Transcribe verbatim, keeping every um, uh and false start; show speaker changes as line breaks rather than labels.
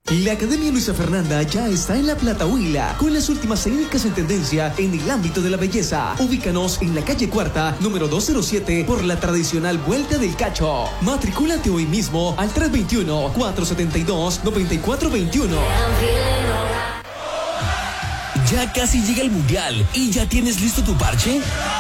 La Academia Luisa Fernanda ya está en La Plata Huila, con las últimas técnicas en tendencia en el ámbito de la belleza. Ubícanos en la calle Cuarta, número doscientos cero siete, por la tradicional Vuelta del Cacho. Matricúlate hoy mismo al tres dos uno, cuatro siete dos, nueve cuatro dos uno.
Ya casi llega el Mundial y ya tienes listo tu parche.